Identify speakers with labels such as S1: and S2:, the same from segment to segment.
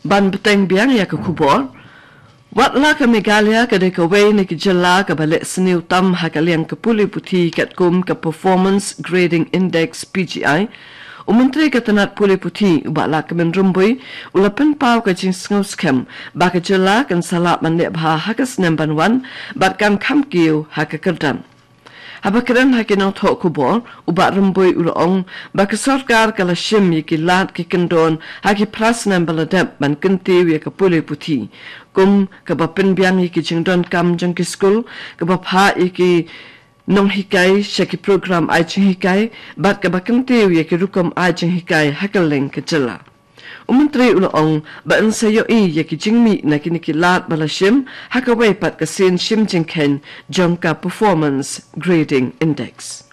S1: ban beteng biang ya ke kubor wat la ke Megalia ke de ke wei ni ke jela ke balik seni utam hakaliang ke puli putih kat kum ke Performance Grading Index PGI Menteri Ketenat Puli Putih ubak la ke menrumbui ulapan pau ke jing sngau skem ba ke jela kan salap mandek bah hakas nembanwan bat kan kam kiu hakakerdan Habakaran hakinang thok kubor ubak rumbui ulong baka sarkar kala shim yiki lat ki kendon haki pras nambaladep ban kenti wi ka puli puti kum ka bapin biang yiki jingdon kam jang ki school ka bapha yiki nong hikai shaki program ai jing hikai bat ka bakenti wi ki rukom ai jing hikai hakaleng ka jela Menteri ulong ba ensayo yaki jingmi na kiniki lat balashim hakaway pat kasin shim jingken jongka Performance Grading Index.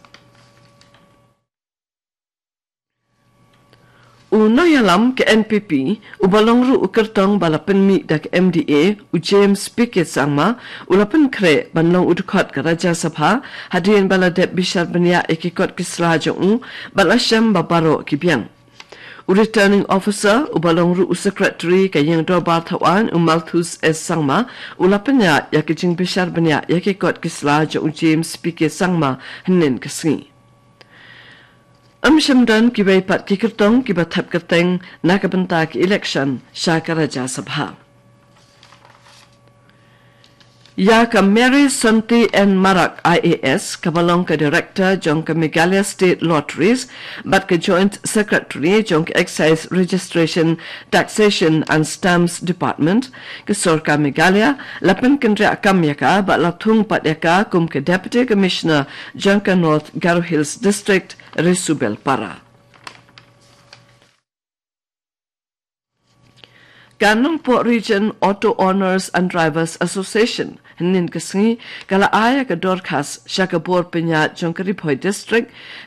S1: Unoyalam ke NPP ubalong ru ukertong balapan mi dak MDA James Pickett sangma ulapan kre banlong udukot ke Raja Sabha hadirin baladep bishar benya ekikot kislajong balasham babaro kibiang. Returning Officer ubalong ru secretary kayang dobar tawan Malthus S sangma ulapanya yakijing bishar benya yakikot kisla jo James Pickett sangma hnen kasngi Amshamdan kibay pat kikirtong kibatap kateng nakabanta ki election Shakaraja Sabha Ya ka Mary Santi N. Marak IAS kabalong ka Director jong ka Meghalaya State Lotteries bat ka Joint Secretary jong ka Excise Registration Taxation and Stamps Department ka Sorka Meghalaya lapan kendra kamyaka bat latung pat yaka kum ka Deputy Commissioner jong ka North Garo Hills District Resubel Para. Ganong Port Region Auto Owners and Drivers Association hinin kasngi kala aya ka Dorcas Shakabor Pinya Jongkaripoy District